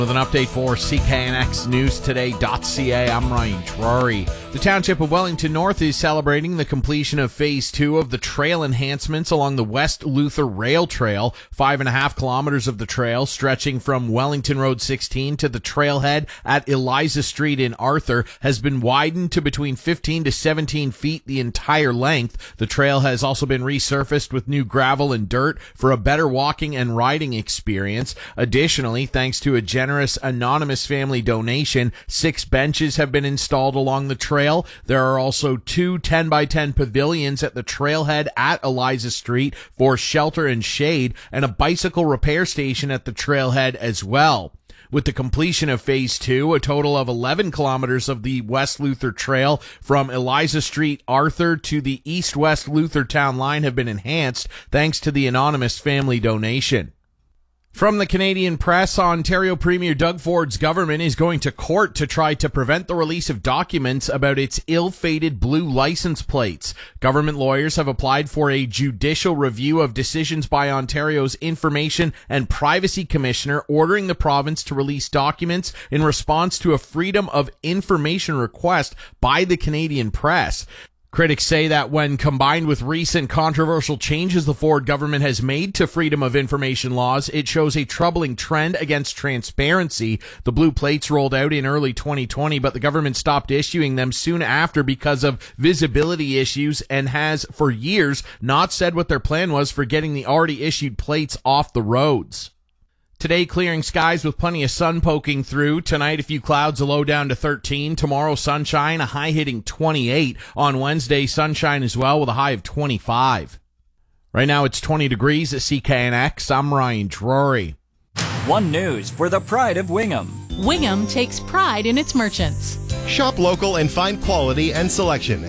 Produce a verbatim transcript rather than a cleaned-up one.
With an update for C K N X News Today dot C A, I'm Ryan Drury. The Township of Wellington North is celebrating the completion of Phase two of the trail enhancements along the West Luther Rail Trail. Five and a half kilometers of the trail, stretching from Wellington Road sixteen to the trailhead at Eliza Street in Arthur, has been widened to between fifteen to seventeen feet the entire length. The trail has also been resurfaced with new gravel and dirt for a better walking and riding experience. Additionally, thanks to a generous anonymous family donation, six benches have been installed along the trail. There are also two ten by ten pavilions at the trailhead at Eliza Street for shelter and shade, and a bicycle repair station at the trailhead as well. With the completion of Phase two, a total of eleven kilometers of the West Luther Trail from Eliza Street, Arthur, to the East-West Luther Town line have been enhanced thanks to the anonymous family donation. From the Canadian Press, Ontario Premier Doug Ford's government is going to court to try to prevent the release of documents about its ill-fated blue license plates. Government lawyers have applied for a judicial review of decisions by Ontario's Information and Privacy Commissioner ordering the province to release documents in response to a Freedom of Information request by the Canadian Press. Critics say that when combined with recent controversial changes the Ford government has made to freedom of information laws, it shows a troubling trend against transparency. The blue plates rolled out in early twenty twenty, but the government stopped issuing them soon after because of visibility issues and has, for years, not said what their plan was for getting the already issued plates off the roads. Today, clearing skies with plenty of sun poking through. Tonight, a few clouds, a low down to thirteen. Tomorrow, sunshine, a high hitting twenty-eight. On Wednesday, sunshine as well with a high of twenty-five. Right now, it's twenty degrees at C K N X. I'm Ryan Drury. One News for the pride of Wingham. Wingham takes pride in its merchants. Shop local and find quality and selection